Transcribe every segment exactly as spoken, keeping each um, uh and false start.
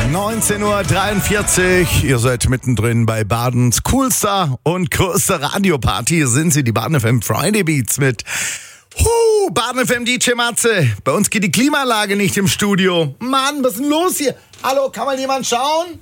neunzehn Uhr dreiundvierzig, ihr seid mittendrin bei Badens coolster und größter Radioparty. Hier sind sie, die Baden F M Friday Beats mit Huh, Baden F M D J Matze. Bei uns geht die Klimaanlage nicht im Studio. Mann, was ist denn los hier? Hallo, kann mal jemand schauen?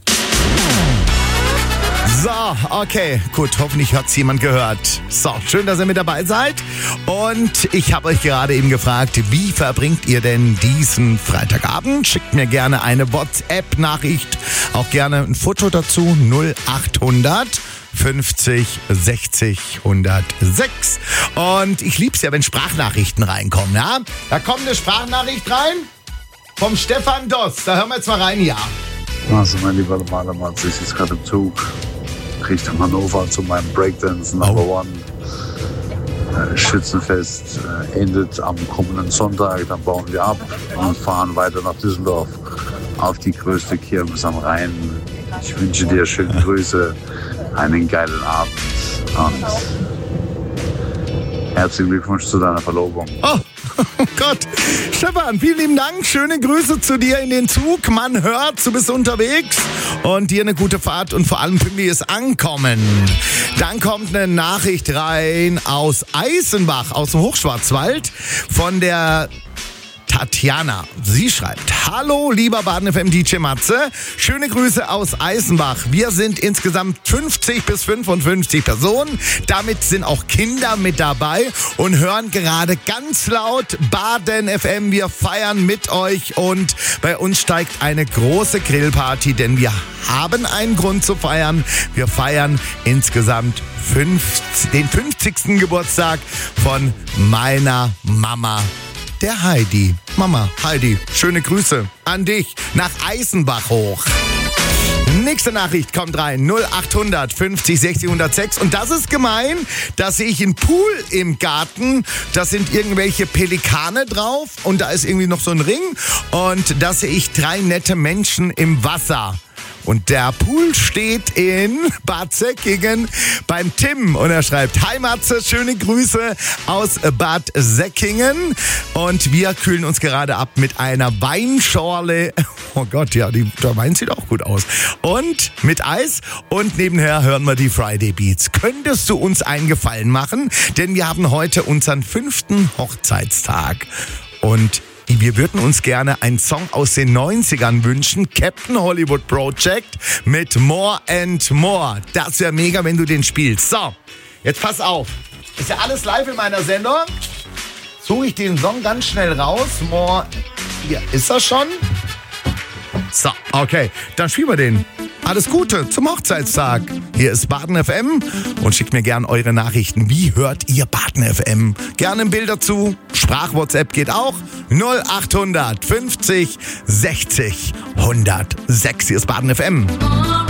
So, okay, gut, hoffentlich hat's jemand gehört. So, schön, dass ihr mit dabei seid. Und ich habe euch gerade eben gefragt, wie verbringt ihr denn diesen Freitagabend? Schickt mir gerne eine WhatsApp-Nachricht, auch gerne ein Foto dazu, null achthundert fünfzig sechzig hundertsechs. Und ich lieb's ja, wenn Sprachnachrichten reinkommen, ja? Da kommt eine Sprachnachricht rein vom Stefan Doss. Da hören wir jetzt mal rein, ja. Also, mein lieber Maler Matze, ich sitze gerade im Zug Richtung Hannover zu meinem Breakdance Number Oh. One. Äh, Schützenfest äh, endet am kommenden Sonntag. Dann bauen wir ab und fahren weiter nach Düsseldorf auf die größte Kirmes am Rhein. Ich wünsche dir schöne Grüße, einen geilen Abend und herzlichen Glückwunsch zu deiner Verlobung. Oh, oh Gott. Stefan, vielen lieben Dank. Schöne Grüße zu dir in den Zug. Man hört, du bist unterwegs. Und dir eine gute Fahrt und vor allem pünktliches Ankommen. Dann kommt eine Nachricht rein aus Eisenbach, aus dem Hochschwarzwald, von der Tatjana. Sie schreibt: Hallo, lieber Baden F M D J Matze. Schöne Grüße aus Eisenbach. Wir sind insgesamt fünfzig bis fünfundfünfzig Personen. Damit sind auch Kinder mit dabei und hören gerade ganz laut Baden F M. Wir feiern mit euch und bei uns steigt eine große Grillparty, denn wir haben einen Grund zu feiern. Wir feiern insgesamt fünfzig, den fünfzigsten Geburtstag von meiner Mama, der Heidi. Mama, Heidi, schöne Grüße an dich nach Eisenbach hoch. Nächste Nachricht kommt rein, null achthundert fünfzig sechzig hundertsechs. Und das ist gemein, da sehe ich einen Pool im Garten, da sind irgendwelche Pelikane drauf und da ist irgendwie noch so ein Ring und da sehe ich drei nette Menschen im Wasser. Und der Pool steht in Bad Säckingen beim Tim. Und er schreibt: Hi Matze, schöne Grüße aus Bad Säckingen. Und wir kühlen uns gerade ab mit einer Weinschorle. Oh Gott, ja, die, der Wein sieht auch gut aus. Und mit Eis. Und nebenher hören wir die Friday Beats. Könntest du uns einen Gefallen machen? Denn wir haben heute unseren fünften Hochzeitstag. Und wir würden uns gerne einen Song aus den neunzigern wünschen. Captain Hollywood Project mit More and More. Das wäre mega, wenn du den spielst. So, jetzt pass auf. Ist ja alles live in meiner Sendung. Suche ich den Song ganz schnell raus. More. Hier ist er schon. So, okay. Dann spielen wir den. Alles Gute zum Hochzeitstag. Hier ist Baden F M und schickt mir gerne eure Nachrichten. Wie hört ihr Baden F M? Gerne ein Bild dazu. Sprach-WhatsApp geht auch. null achthundert fünfzig sechzig hundertsechs. Hier ist Baden F M.